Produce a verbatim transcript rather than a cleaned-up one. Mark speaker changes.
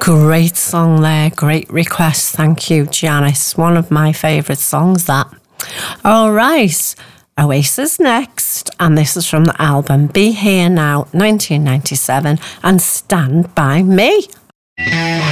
Speaker 1: Great song there, great request. Thank you, Janice. One of my favourite songs, that. All right, Oasis next, and this is from the album Be Here Now, nineteen ninety-seven, and Stand By Me.